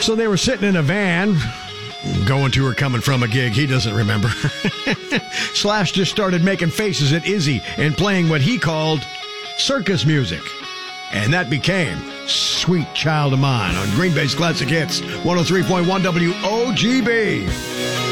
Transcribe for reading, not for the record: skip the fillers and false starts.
So they were sitting in a van, going to or coming from a gig. He doesn't remember. Slash just started making faces at Izzy and playing what he called circus music. And that became Sweet Child of Mine on Green Bay's Classic Hits, 103.1 WOGB.